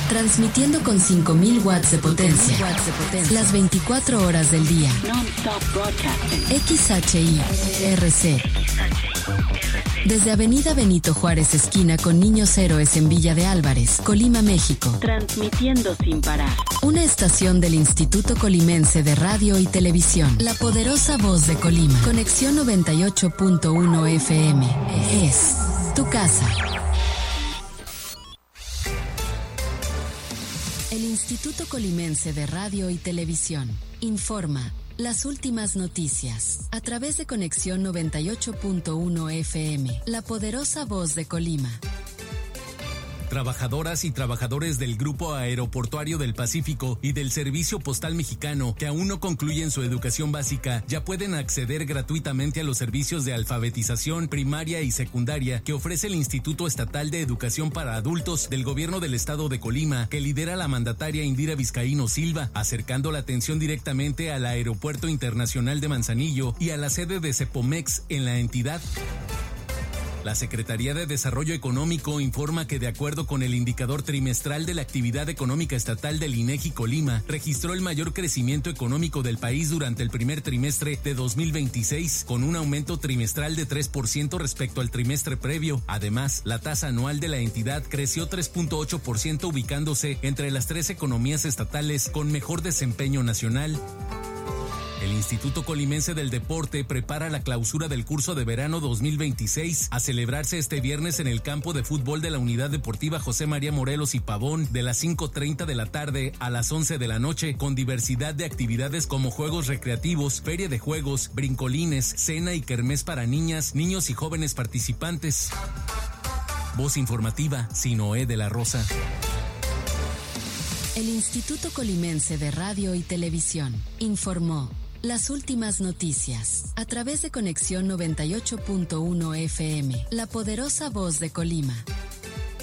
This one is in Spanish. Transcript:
Transmitiendo con 5.000 watts de potencia. Las 24 horas del día. Non-stop broadcasting. XHI-RC. Desde Avenida Benito Juárez, esquina con Niños Héroes en Villa de Álvarez, Colima, México. Transmitiendo sin parar. Una estación del Instituto Colimense de Radio y Televisión. La poderosa voz de Colima. Conexión 98.1 FM. Es tu casa. El Instituto Colimense de Radio y Televisión informa las últimas noticias a través de Conexión 98.1 FM, la poderosa voz de Colima. Trabajadoras y trabajadores del Grupo Aeroportuario del Pacífico y del Servicio Postal Mexicano que aún no concluyen su educación básica ya pueden acceder gratuitamente a los servicios de alfabetización primaria y secundaria que ofrece el Instituto Estatal de Educación para Adultos del Gobierno del Estado de Colima, que lidera la mandataria Indira Vizcaíno Silva, acercando la atención directamente al Aeropuerto Internacional de Manzanillo y a la sede de Cepomex en la entidad. La Secretaría de Desarrollo Económico informa que, de acuerdo con el indicador trimestral de la actividad económica estatal del INEGI Colima, registró el mayor crecimiento económico del país durante el primer trimestre de 2026, con un aumento trimestral de 3% respecto al trimestre previo. Además, la tasa anual de la entidad creció 3.8%, ubicándose entre las 3 economías estatales con mejor desempeño nacional. El Instituto Colimense del Deporte prepara la clausura del curso de verano 2026 a celebrarse este viernes en el campo de fútbol de la Unidad Deportiva José María Morelos y Pavón de las 5:30 de la tarde a las 11 de la noche, con diversidad de actividades como juegos recreativos, feria de juegos, brincolines, cena y kermés para niñas, niños y jóvenes participantes. Voz informativa, Sinoé de la Rosa. El Instituto Colimense de Radio y Televisión informó las últimas noticias a través de Conexión 98.1 FM, la poderosa voz de Colima.